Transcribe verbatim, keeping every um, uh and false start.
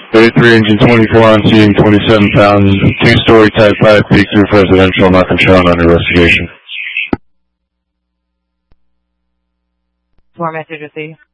thirty-three engine twenty-four on scene, twenty-seven pounds, two-story type five peak roof residential, nothing shown under investigation. Four message received.